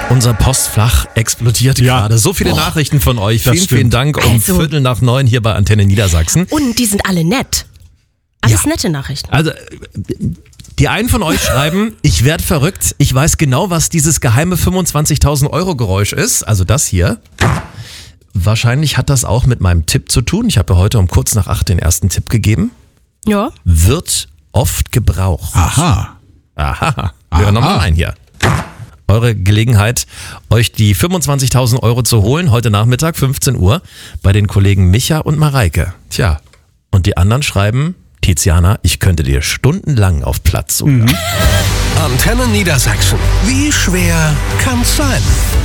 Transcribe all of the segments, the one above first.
Unser Postfach explodiert gerade. So viele Nachrichten von euch. Vielen Dank um 8:45 hier bei Antenne Niedersachsen. Und die sind alle nett. Alles nette Nachrichten. Also, die einen von euch schreiben, ich werde verrückt. Ich weiß genau, was dieses geheime 25.000 Euro Geräusch ist. Also das hier. Wahrscheinlich hat das auch mit meinem Tipp zu tun. Ich habe heute um kurz nach 8 den ersten Tipp gegeben. Ja. Wird oft gebraucht. Aha. Wir hören nochmal rein hier. Eure Gelegenheit, euch die 25.000 Euro zu holen, heute Nachmittag, 15 Uhr, bei den Kollegen Micha und Mareike. Tja, und die anderen schreiben, Tiziana, ich könnte dir stundenlang auf Platz suchen. Antenne Niedersachsen. Wie schwer kann's sein?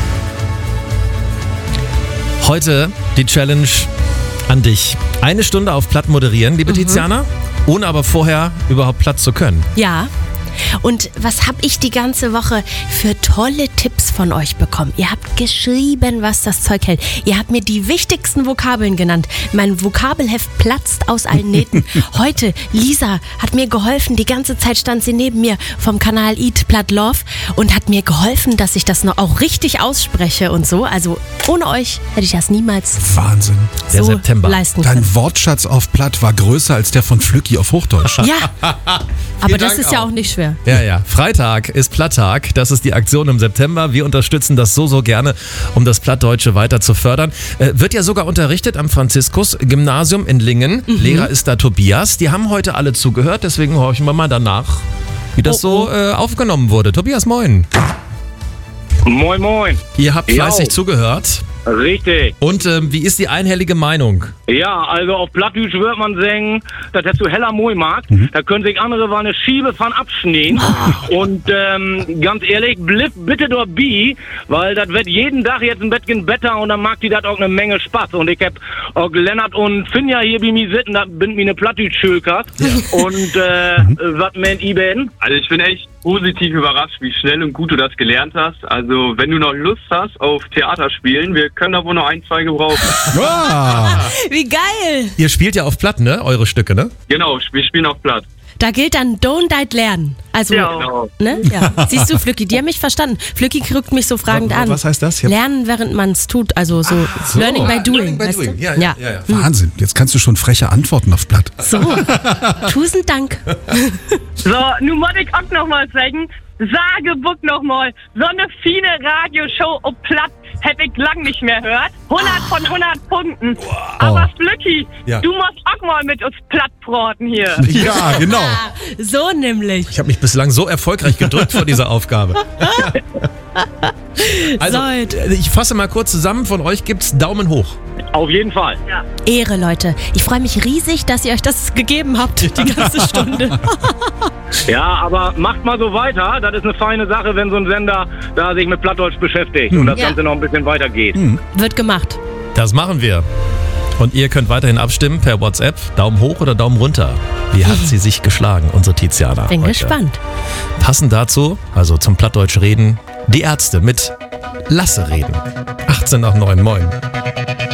Heute die Challenge an dich. 1 Stunde auf Platt moderieren, liebe Tiziana, ohne aber vorher überhaupt Platt zu können. Ja. Und was habe ich die ganze Woche für tolle Tipps von euch bekommen? Ihr habt geschrieben, was das Zeug hält. Ihr habt mir die wichtigsten Vokabeln genannt. Mein Vokabelheft platzt aus allen Nähten. Heute, Lisa hat mir geholfen. Die ganze Zeit stand sie neben mir vom Kanal Eat Platt Love und hat mir geholfen, dass ich das noch auch richtig ausspreche und so. Also ohne euch hätte ich das niemals Wahnsinn. Der so September. leisten können. Dein Wortschatz auf Platt war größer als der von Flücki auf Hochdeutsch. Ja, aber das ist ja auch nicht schwer. Ja. Freitag ist Platttag. Das ist die Aktion im September. Wir unterstützen das so gerne, um das Plattdeutsche weiter zu fördern. Wird ja sogar unterrichtet am Franziskus-Gymnasium in Lingen. Lehrer ist da Tobias. Die haben heute alle zugehört, deswegen horchen wir mal danach, wie das so aufgenommen wurde. Tobias, moin. Moin, moin. Ihr habt fleißig zugehört. Richtig. Und wie ist die einhellige Meinung? Ja, also auf Plattdeutsch wird man sagen, dass das zu heller Moi mag. Da können sich andere eine Schiebe von abschneiden. Und ganz ehrlich, bliff bitte dort bi, weil das wird jeden Tag jetzt ein bisschen besser und dann mag die das auch eine Menge Spaß. Und ich hab auch Lennart und Finja hier bei mir sitzen, da bin mir eine Plattdeutsch-Schulkast. Und was meint ihr denn? Also ich bin echt positiv überrascht, wie schnell und gut du das gelernt hast. Also wenn du noch Lust hast auf Theaterspielen, wir können da wohl noch 1, 2 gebrauchen. Wie geil! Ihr spielt ja auf Platt, ne? Eure Stücke, ne? Genau, wir spielen auf Platt. Da gilt dann Don't Diet Lernen. Also, Genau. ne? Ja. Siehst du, Flücki, die haben mich verstanden. Flücki guckt mich so fragend an. Was heißt das? Lernen, während man es tut. Also so Learning by Doing. Weißt du? Ja. Wahnsinn. Jetzt kannst du schon freche Antworten auf Platt. So, tausend Dank. So, nun muss ich auch noch mal sagen, Sagebuck noch mal, so eine fine Radioshow auf Platt hätte ich lang nicht mehr gehört. 100 von 100 Punkten. Aber Flücki, du musst auch mal mit uns plattbraten hier. Ja, genau. So nämlich. Ich habe mich bislang so erfolgreich gedrückt vor dieser Aufgabe. Also, ich fasse mal kurz zusammen. Von euch gibt's Daumen hoch. Auf jeden Fall. Ehre, Leute. Ich freue mich riesig, dass ihr euch das gegeben habt, die ganze Stunde. Ja, aber macht mal so weiter. Das ist eine feine Sache, wenn so ein Sender da sich mit Plattdeutsch beschäftigt und das Ganze noch ein bisschen weitergeht. Wird gemacht. Das machen wir. Und ihr könnt weiterhin abstimmen per WhatsApp. Daumen hoch oder Daumen runter. Wie hat sie sich geschlagen, unsere Tiziana? Bin heute? gespannt. Passend dazu, also zum Plattdeutsch reden, die Ärzte mit Lasse reden. 8:18, moin.